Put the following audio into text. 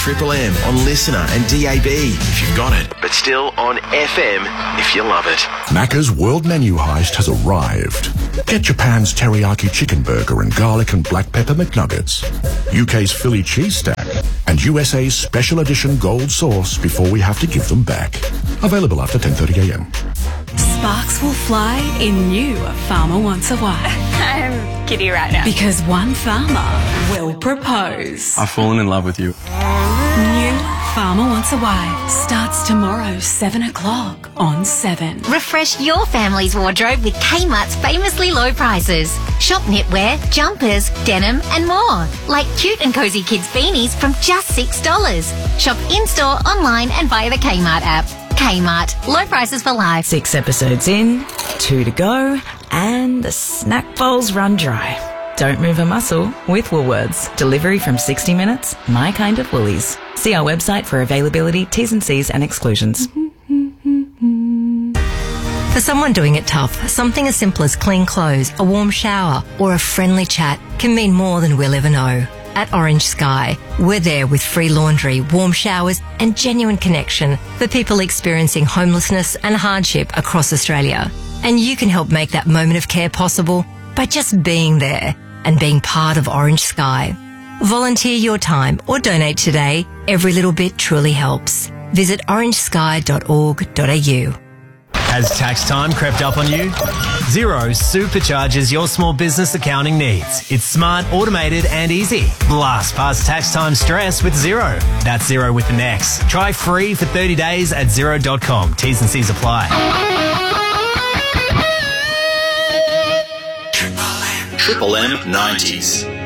Triple M on Listener and DAB if you've got it, but still on FM if you love it. Macca's World Menu Heist has arrived. Get Japan's teriyaki chicken burger and garlic and black pepper McNuggets, UK's Philly cheese stack, and USA's special edition gold sauce before we have to give them back. Available after 10:30 a.m. Sparks will fly in new Farmer Wants a Wife. I'm giddy right now. Because one farmer will propose. I've fallen in love with you. New Farmer Wants a Wife starts tomorrow, 7 o'clock on 7. Refresh your family's wardrobe with Kmart's famously low prices. Shop knitwear, jumpers, denim and more. Like cute and cozy kids beanies from just $6. Shop in-store, online and via the Kmart app. Kmart. Low prices for life. 6 episodes in, 2 to go, and the snack bowl's run dry. Don't move a muscle with Woolworths. Delivery from 60 minutes, my kind of Woolies. See our website for availability, T's and C's and exclusions. For someone doing it tough, something as simple as clean clothes, a warm shower, or a friendly chat can mean more than we'll ever know. At Orange Sky, we're there with free laundry, warm showers and genuine connection for people experiencing homelessness and hardship across Australia. And you can help make that moment of care possible by just being there and being part of Orange Sky. Volunteer your time or donate today. Every little bit truly helps. Visit orangesky.org.au. Has tax time crept up on you? Xero supercharges your small business accounting needs. It's smart, automated and easy. Blast past tax time stress with Xero. That's Xero with an X. Try free for 30 days at Xero.com. T's and C's apply. Triple M 90s.